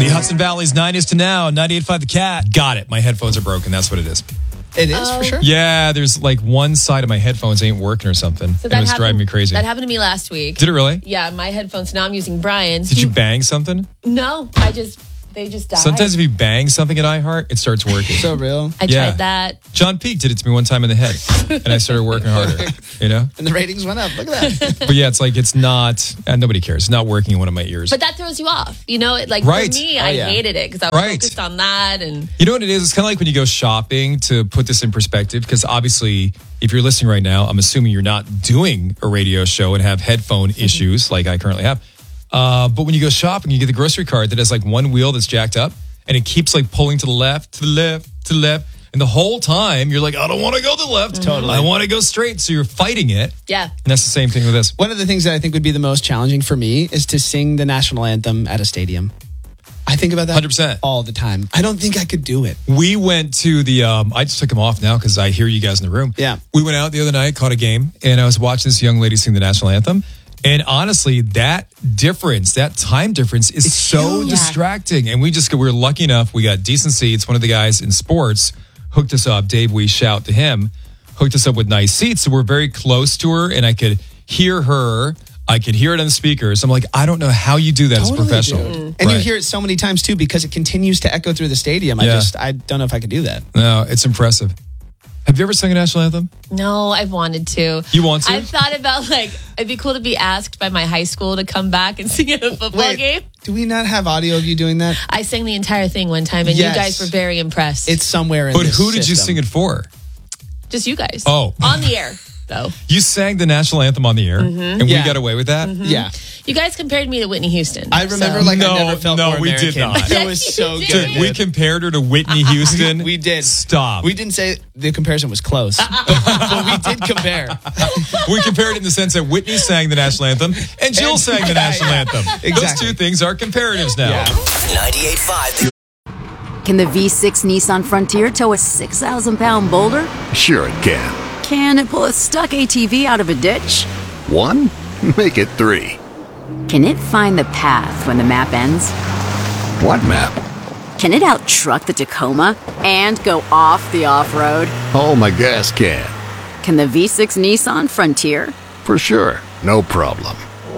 The Hudson Valley's 90s to now, 98.5 The Cat. Got it. My headphones are broken. That's what it is. It is, for sure? Yeah, there's like one side of my headphones ain't working or something. So and it's driving me crazy. That happened to me last week. Did it really? Yeah, my headphones. Now I'm using Brian's. Did you bang something? No, they just died. Sometimes if you bang something at iHeart, it starts working. So real. I tried that. John Peake did it to me one time in the head, and I started working harder, you know? And the ratings went up. Look at that. But yeah, it's like, it's not, and nobody cares. It's not working in one of my ears. But that throws you off. You know, for me, I hated it because I was focused on that. And you know what it is? It's kind of like when you go shopping, to put this in perspective, because obviously, if you're listening right now, I'm assuming you're not doing a radio show and have headphone issues like I currently have. But when you go shopping, you get the grocery cart that has like one wheel that's jacked up, and it keeps like pulling to the left, to the left, to the left. And the whole time you're like, I don't want to go to the left. Totally. I want to go straight. So you're fighting it. Yeah. And that's the same thing with this. One of the things that I think would be the most challenging for me is to sing the national anthem at a stadium. I think about that 100%. all the time. I don't think I could do it. We went to the, I just took them off now because I hear you guys in the room. Yeah. We went out the other night, caught a game, and I was watching this young lady sing the national anthem. And honestly, that time difference is so distracting. And we were lucky enough. We got decent seats. One of the guys in sports hooked us up. Dave, we shout to him, hooked us up with nice seats. So we're very close to her, and I could hear her. I could hear it on the speakers. I'm like, I don't know how you do that as a professional. And you hear it so many times too, because it continues to echo through the stadium. I don't know if I could do that. No, it's impressive. Have you ever sung a national anthem? No, I've wanted to. You want to? I've thought about, it'd be cool to be asked by my high school to come back and sing at a football game. Do we not have audio of you doing that? I sang the entire thing one time, and you guys were very impressed. It's somewhere in But who did you sing it for? Just you guys. Oh. On the air, though. You sang the national anthem on the air, and we got away with that? Yeah. You guys compared me to Whitney Houston. I remember I never felt more we American. did not. It was so good. Dude, we compared her to Whitney Houston. We did. Stop. We didn't say the comparison was close, but we did compare. We compared it in the sense that Whitney sang the national anthem and Jill sang the national anthem. Exactly. Those two things are comparatives now. Yeah. 98.5. Can the V6 Nissan Frontier tow a 6,000-pound boulder? Sure it can. Can it pull a stuck ATV out of a ditch? 1? Make it 3. Can it find the path when the map ends? What map? Can it out-truck the Tacoma and go off the off-road? Oh, my gas can. Can the V6 Nissan Frontier? For sure. No problem.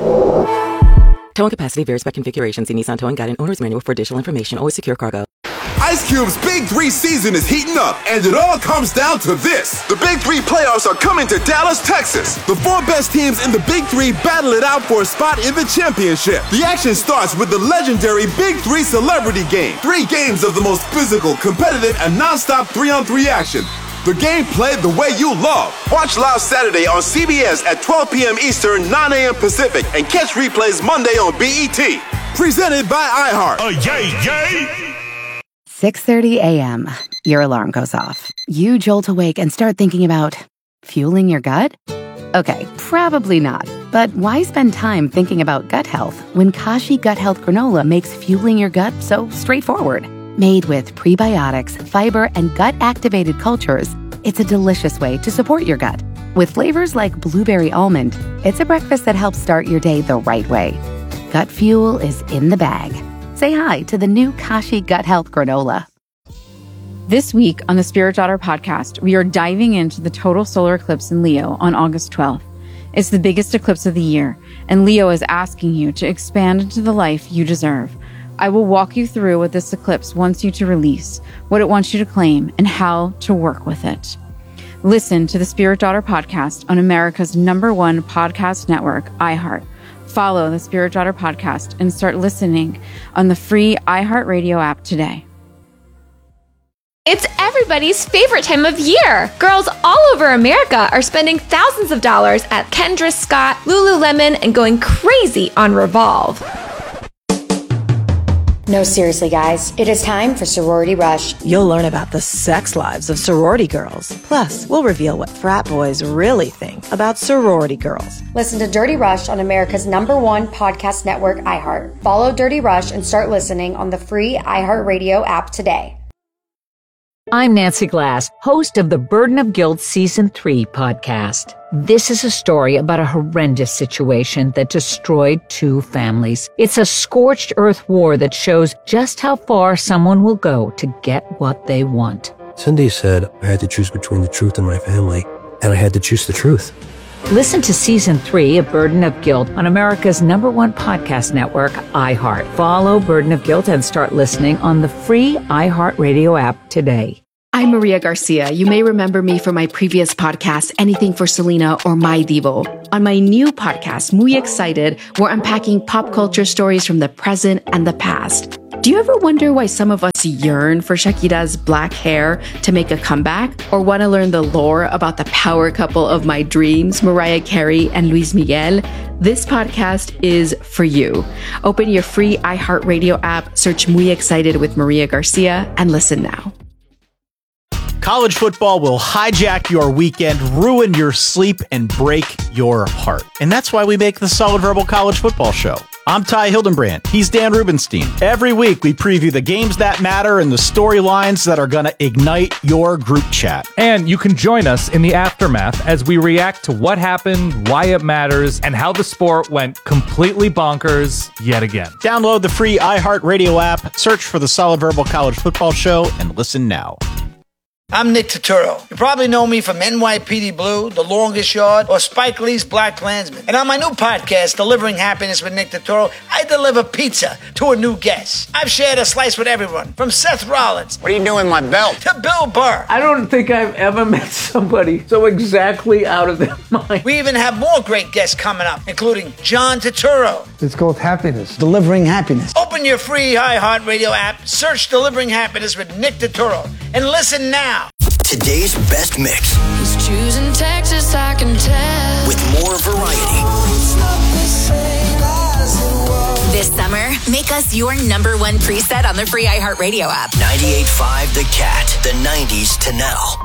Towing capacity varies by configuration. See Nissan Towing Guide and Owner's Manual for additional information. Always secure cargo. Ice Cube's Big 3 season is heating up, and it all comes down to this. The Big 3 playoffs are coming to Dallas, Texas. The 4 best teams in the Big 3 battle it out for a spot in the championship. The action starts with the legendary Big 3 Celebrity Game. 3 games of the most physical, competitive, and non-stop 3-on-3 action. The game played the way you love. Watch live Saturday on CBS at 12 p.m. Eastern, 9 a.m. Pacific, and catch replays Monday on BET. Presented by iHeart. Yay! 6:30 a.m. Your alarm goes off. You jolt awake and start thinking about fueling your gut? Okay, probably not. But why spend time thinking about gut health when Kashi Gut Health Granola makes fueling your gut so straightforward? Made with prebiotics, fiber, and gut-activated cultures, it's a delicious way to support your gut. With flavors like blueberry almond, it's a breakfast that helps start your day the right way. Gut fuel is in the bag. Say hi to the new Kashi Gut Health Granola. This week on the Spirit Daughter podcast, we are diving into the total solar eclipse in Leo on August 12th. It's the biggest eclipse of the year, and Leo is asking you to expand into the life you deserve. I will walk you through what this eclipse wants you to release, what it wants you to claim, and how to work with it. Listen to the Spirit Daughter podcast on America's #1 podcast network, iHeart. Follow the Spirit Daughter podcast and start listening on the free iHeartRadio app today. It's everybody's favorite time of year. Girls all over America are spending thousands of dollars at Kendra Scott, Lululemon, and going crazy on Revolve. No, seriously, guys. It is time for Sorority Rush. You'll learn about the sex lives of sorority girls. Plus, we'll reveal what frat boys really think about sorority girls. Listen to Dirty Rush on America's #1 podcast network, iHeart. Follow Dirty Rush and start listening on the free iHeartRadio app today. I'm Nancy Glass, host of the Burden of Guilt Season 3 podcast. This is a story about a horrendous situation that destroyed 2 families. It's a scorched earth war that shows just how far someone will go to get what they want. Cindy said I had to choose between the truth and my family, and I had to choose the truth. Listen to Season 3 of Burden of Guilt on America's #1 podcast network, iHeart. Follow Burden of Guilt and start listening on the free iHeartRadio app today. I'm Maria Garcia. You may remember me from my previous podcast, Anything for Selena or My Divo. On my new podcast, Muy Excited, we're unpacking pop culture stories from the present and the past. Do you ever wonder why some of us yearn for Shakira's black hair to make a comeback? Or want to learn the lore about the power couple of my dreams, Mariah Carey and Luis Miguel? This podcast is for you. Open your free iHeartRadio app, search Muy Excited with Maria Garcia, and listen now. College football will hijack your weekend, ruin your sleep, and break your heart. And that's why we make the Solid Verbal College Football Show. I'm Ty Hildenbrand. He's Dan Rubenstein. Every week, we preview the games that matter and the storylines that are going to ignite your group chat. And you can join us in the aftermath as we react to what happened, why it matters, and how the sport went completely bonkers yet again. Download the free iHeartRadio app, search for the Solid Verbal College Football Show, and listen now. I'm Nick Turturro. You probably know me from NYPD Blue, The Longest Yard, or Spike Lee's Black Klansman. And on my new podcast, Delivering Happiness with Nick Turturro, I deliver pizza to a new guest. I've shared a slice with everyone, from Seth Rollins. What are you doing, my belt? To Bill Burr. I don't think I've ever met somebody so exactly out of their mind. We even have more great guests coming up, including John Turturro. It's called Happiness. Delivering Happiness. Open your free iHeartRadio app, search Delivering Happiness with Nick Turturro, and listen now. Today's best mix. He's choosing Texas, I can tell. With more variety. This summer, make us your #1 preset on the free iHeartRadio app. 98.5 The Cat. The 90s to now.